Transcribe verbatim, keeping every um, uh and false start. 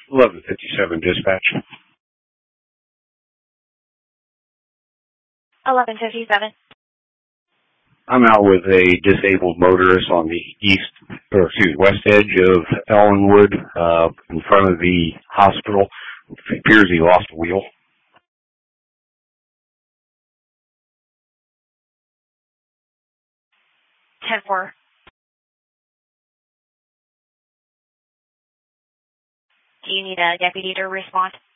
eleven fifty-seven dispatch. eleven fifty-seven. I'm out with a disabled motorist on the east, or excuse me, west edge of Ellenwood, uh, in front of the hospital. It appears he lost a wheel. ten four. Do you need a deputy to respond?